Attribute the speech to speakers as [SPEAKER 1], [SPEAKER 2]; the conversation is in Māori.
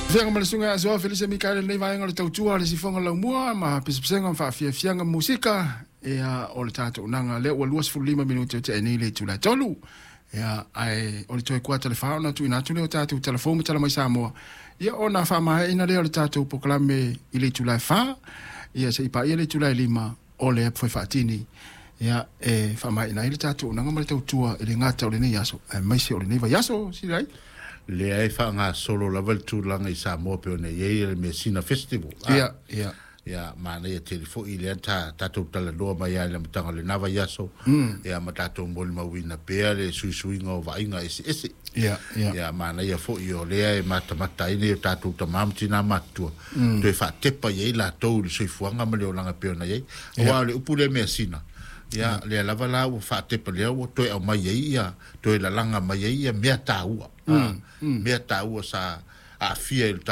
[SPEAKER 1] Fianga malasunga aso Felice Mikael nei vai ngol tautua le sifonga la mua ma pisenga fa fianga musika e o le tato nanga le o luas fu 5 minuti te nei le tula tolu e ai o le toi 4 le fauna tu ina tu le tato telefone tala mai samo ia ona fa mai ina le tato proclame ile tula fa ia se pa ile tula 5 o le foi fatini ia e fa mai ina ile tato nanga ma le tautua ile ngata o le nei yaso mai se o le nei vai yaso si dai
[SPEAKER 2] le ai fa nga solo level 2 langa i Samoa pe ona ye le Messina Festival ya mana ye telefo ile ta tu tala do mai ya le mtanga le nava yaso ya matato mol mawina pe le sui ngo va inga ese ya mana ye fo yo le ai mata ile tatu tamamti na matu to fa tepa ye la to le sui fuanga ma le langa pe ona ye wa le upule Messina ya le lava la o fa tepa le o to e mai ye ya to la langa mai ye me ta ua me ta ua sa a fia